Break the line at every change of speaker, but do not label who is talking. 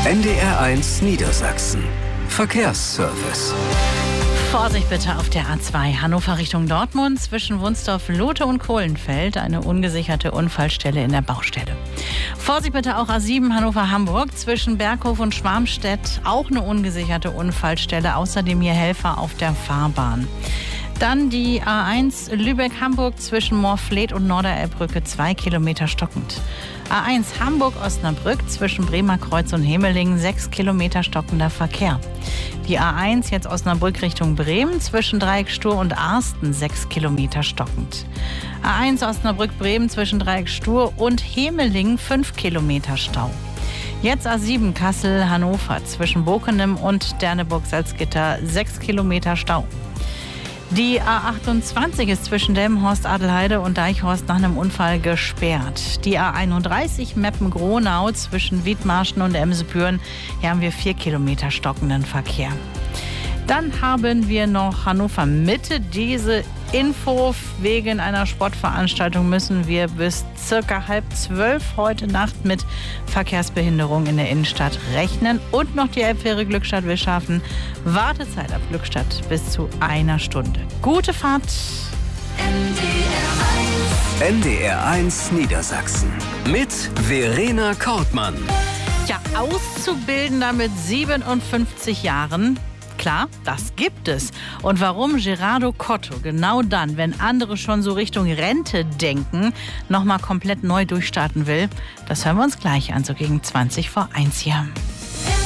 NDR1 Niedersachsen. Verkehrsservice.
Vorsicht bitte auf der A2 Hannover Richtung Dortmund zwischen Wunsdorf, Lote und Kohlenfeld. Eine ungesicherte Unfallstelle in der Baustelle. Vorsicht bitte auch A7 Hannover-Hamburg zwischen Berghof und Schwarmstedt. Auch eine ungesicherte Unfallstelle. Außerdem hier Helfer auf der Fahrbahn. Dann die A1 Lübeck-Hamburg zwischen Moorfleet und Norderelbbrücke 2 Kilometer stockend. A1 Hamburg-Osnabrück zwischen Bremer Kreuz und Hemelingen 6 Kilometer stockender Verkehr. Die A1 jetzt Osnabrück Richtung Bremen zwischen Dreieck Stur und Arsten 6 Kilometer stockend. A1 Osnabrück-Bremen zwischen Dreieck Stur und Hemelingen 5 Kilometer Stau. Jetzt A7 Kassel-Hannover zwischen Bokenem und Derneburg-Salzgitter 6 Kilometer Stau. Die A28 ist zwischen Delmenhorst, Adelheide und Deichhorst nach einem Unfall gesperrt. Die A31 Meppen-Gronau zwischen Wiedmarschen und Emsebüren. Hier haben wir 4 Kilometer stockenden Verkehr. Dann haben wir noch Hannover Mitte. Diese Info: wegen einer Sportveranstaltung müssen wir bis circa 11:30 heute Nacht mit Verkehrsbehinderung in der Innenstadt rechnen. Und noch die Elbfähre Glückstadt-Wischhafen. Wartezeit ab Glückstadt bis zu 1 Stunde. Gute Fahrt.
NDR1 Niedersachsen. Mit Verena Kortmann.
Ja, Auszubildender mit 57 Jahren. Klar, das gibt es. Und warum Gerardo Cotto genau dann, wenn andere schon so Richtung Rente denken, nochmal komplett neu durchstarten will, das hören wir uns gleich an, so gegen 1:20 hier.